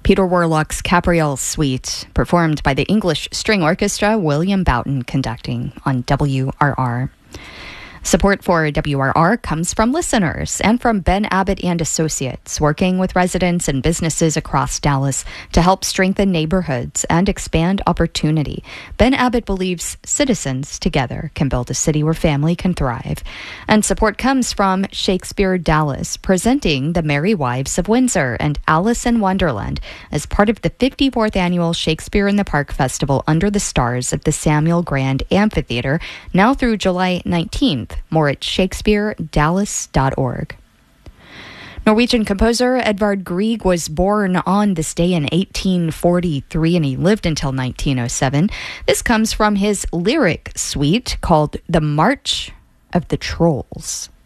Peter Warlock's Capriole Suite, performed by the English String Orchestra, William Boughton conducting on WRR. Support for WRR comes from listeners and from Ben Abbott and Associates, working with residents and businesses across Dallas to help strengthen neighborhoods and expand opportunity. Ben Abbott believes citizens together can build a city where family can thrive. And support comes from Shakespeare Dallas, presenting The Merry Wives of Windsor and Alice in Wonderland as part of the 54th annual Shakespeare in the Park Festival under the stars at the Samuel Grand Amphitheater, now through July 19th. More at shakespearedallas.org. Norwegian composer Edvard Grieg was born on this day in 1843, and he lived until 1907. This comes from his lyric suite called The March of the Trolls.